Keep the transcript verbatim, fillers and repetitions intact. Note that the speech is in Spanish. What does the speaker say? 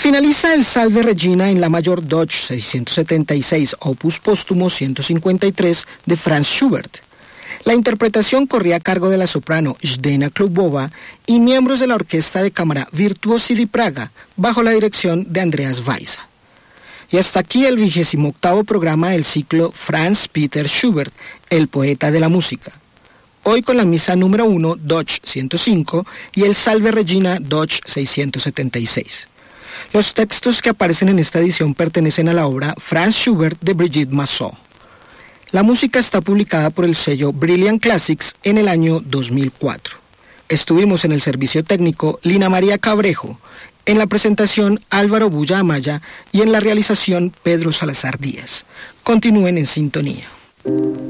Finaliza el Salve Regina en la mayor Dodge seiscientos setenta y seis, opus póstumo ciento cincuenta y tres de Franz Schubert. La interpretación corría a cargo de la soprano Zdeněk Klubová y miembros de la Orquesta de Cámara Virtuosi di Praga, bajo la dirección de Andreas Weisse. Y hasta aquí el vigésimo octavo programa del ciclo Franz Peter Schubert, el poeta de la música. Hoy con la misa número uno, Dodge ciento cinco, y el Salve Regina, Dodge seiscientos setenta y seis. Los textos que aparecen en esta edición pertenecen a la obra Franz Schubert de Brigitte Masson. La música está publicada por el sello Brilliant Classics en el año dos mil cuatro. Estuvimos en el servicio técnico Lina María Cabrejo, en la presentación Álvaro Bulla Amaya y en la realización Pedro Salazar Díaz. Continúen en sintonía.